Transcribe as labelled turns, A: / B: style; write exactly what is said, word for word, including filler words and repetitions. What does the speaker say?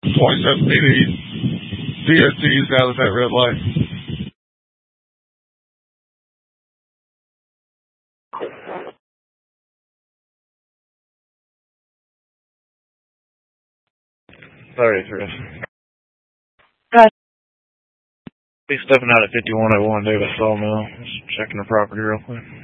A: twenty-seven P D. D S T's out at that red light. Sorry, Chris.
B: Right.
A: Be stepping out at fifty-one oh one Davis Sawmill. Just checking the property real quick.